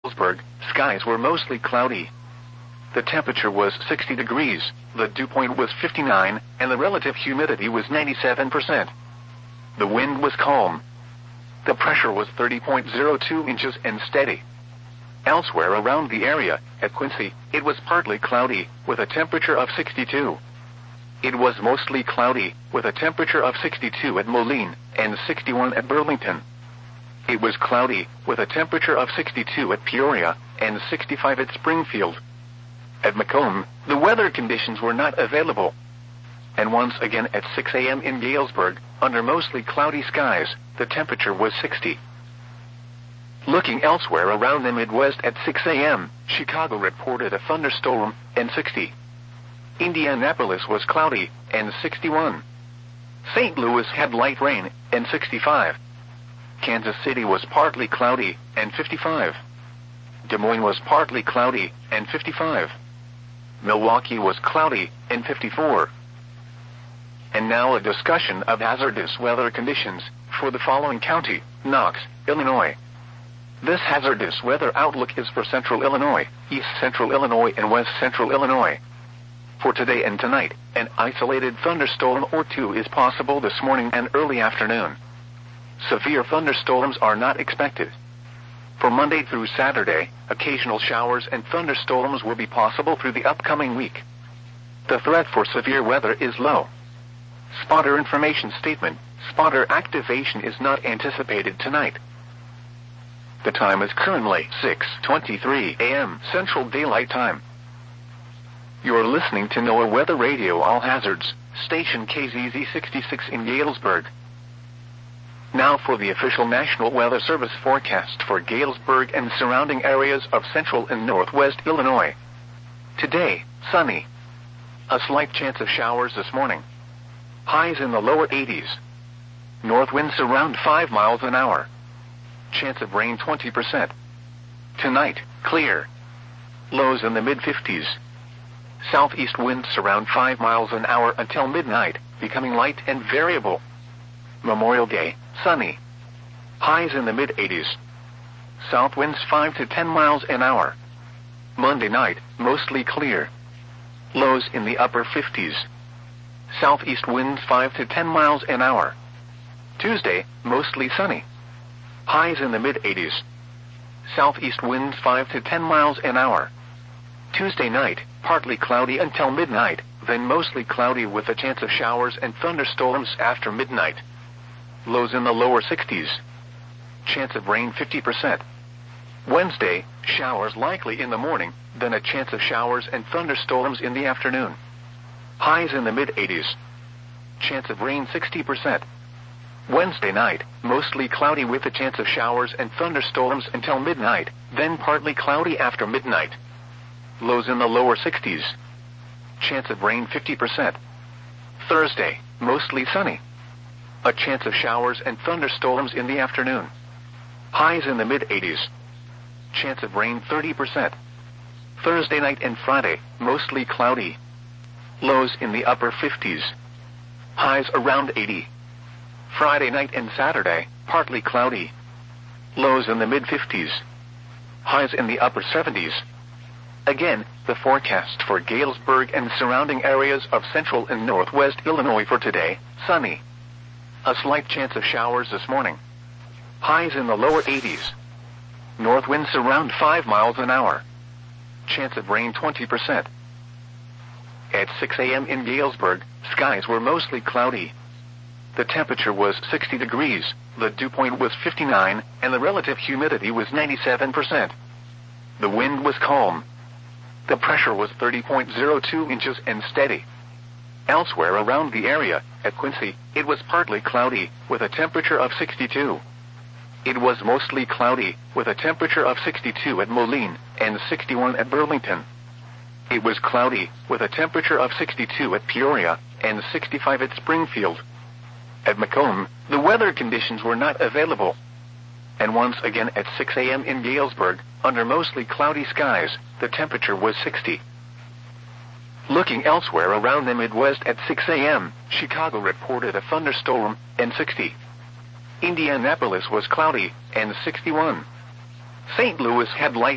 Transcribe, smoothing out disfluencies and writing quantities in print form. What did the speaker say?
Galesburg, skies were mostly cloudy. The temperature was 60 degrees, the dew point was 59, and the relative humidity was 97%. The wind was calm. The pressure was 30.02 inches and steady. Elsewhere around the area, at Quincy, it was partly cloudy, with a temperature of 62. It was mostly cloudy, with a temperature of 62 at Moline, and 61 at Burlington. It was cloudy, with a temperature of 62 at Peoria, and 65 at Springfield. At Macomb, the weather conditions were not available. And once again at 6 a.m. in Galesburg, under mostly cloudy skies, the temperature was 60. Looking elsewhere around the Midwest at 6 a.m., Chicago reported a thunderstorm, and 60. Indianapolis was cloudy, and 61. St. Louis had light rain, and 65. Kansas City was partly cloudy, and 55. Des Moines was partly cloudy, and 55. Milwaukee was cloudy, and 54. And now a discussion of hazardous weather conditions for the following county: Knox, Illinois. This hazardous weather outlook is for central Illinois, east central Illinois, and west central Illinois. For today and tonight, an isolated thunderstorm or two is possible this morning and early afternoon. Severe thunderstorms are not expected. For Monday through Saturday, occasional showers and thunderstorms will be possible through the upcoming week. The threat for severe weather is low. Spotter information statement: spotter activation is not anticipated tonight. The time is currently 6:23 a.m. Central Daylight Time. You're listening to NOAA Weather Radio All Hazards, station KZZ 66 in Galesburg. Now for the official National Weather Service forecast for Galesburg and surrounding areas of central and northwest Illinois. Today, sunny. A slight chance of showers this morning. Highs in the lower 80s. North winds around 5 miles an hour. Chance of rain 20%. Tonight, clear. Lows in the mid-50s. Southeast winds around 5 miles an hour until midnight, becoming light and variable. Memorial Day, sunny. Highs in the mid-80s. South winds 5 to 10 miles an hour. Monday night, mostly clear. Lows in the upper 50s. Southeast winds 5 to 10 miles an hour. Tuesday, mostly sunny. Highs in the mid-80s. Southeast winds 5 to 10 miles an hour. Tuesday night, partly cloudy until midnight, then mostly cloudy with a chance of showers and thunderstorms after midnight. Lows in the lower 60s. Chance of rain 50%. Wednesday, showers likely in the morning, then a chance of showers and thunderstorms in the afternoon. Highs in the mid-80s. Chance of rain 60%. Wednesday night, mostly cloudy with a chance of showers and thunderstorms until midnight, then partly cloudy after midnight. Lows in the lower 60s. Chance of rain 50%. Thursday, mostly sunny. A chance of showers and thunderstorms in the afternoon. Highs in the mid-80s. Chance of rain 30%. Thursday night and Friday, mostly cloudy. Lows in the upper 50s. Highs around 80. Friday night and Saturday, partly cloudy. Lows in the mid-50s. Highs in the upper 70s. Again, the forecast for Galesburg and surrounding areas of central and northwest Illinois for today: sunny. A slight chance of showers this morning. Highs in the lower 80s. North winds around 5 miles an hour. Chance of rain 20%. At 6 a.m. in Galesburg, skies were mostly cloudy. The temperature was 60 degrees, the dew point was 59, and the relative humidity was 97%. The wind was calm. The pressure was 30.02 inches and steady. Elsewhere around the area, at Quincy, it was partly cloudy, with a temperature of 62. It was mostly cloudy, with a temperature of 62 at Moline, and 61 at Burlington. It was cloudy, with a temperature of 62 at Peoria, and 65 at Springfield. At Macomb, the weather conditions were not available. And once again at 6 a.m. in Galesburg, under mostly cloudy skies, the temperature was 60. Looking elsewhere around the Midwest at 6 a.m., Chicago reported a thunderstorm, and 60. Indianapolis was cloudy, and 61. St. Louis had light